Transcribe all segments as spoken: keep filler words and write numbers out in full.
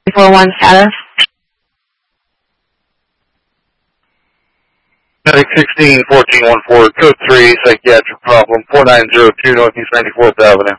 four one status. Medic sixteen fourteen one four, code three, psychiatric problem, four nine zero two Northeast ninety-fourth Avenue.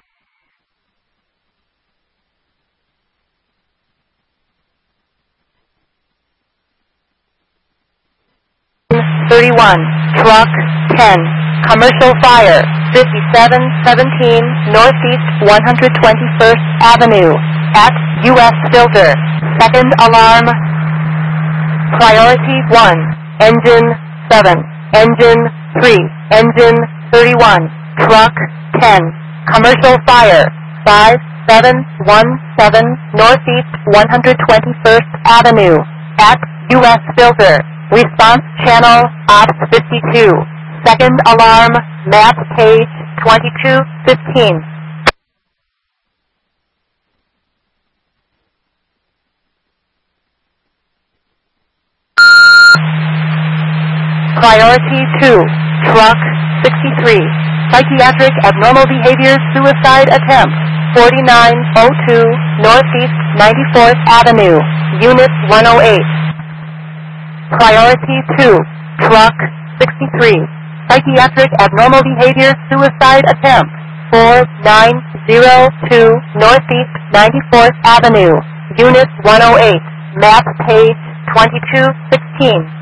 thirty-one, truck ten, commercial fire, fifty-seven seventeen Northeast one hundred twenty-first Avenue, at U S filter, second alarm, priority one, engine seven, engine three, engine thirty-one, truck ten, commercial fire, five seven one seven Northeast one hundred twenty-first Avenue, at U S filter, response channel, ops fifty-two, second alarm, map page twenty-two fifteen. Priority two, truck sixty-three, psychiatric abnormal behavior suicide attempt, forty-nine oh two Northeast ninety-fourth Avenue, Unit one oh eight. Priority two, truck sixty-three, psychiatric abnormal behavior suicide attempt, four nine zero two Northeast ninety-fourth Avenue, Unit one oh eight, map page twenty-two sixteen.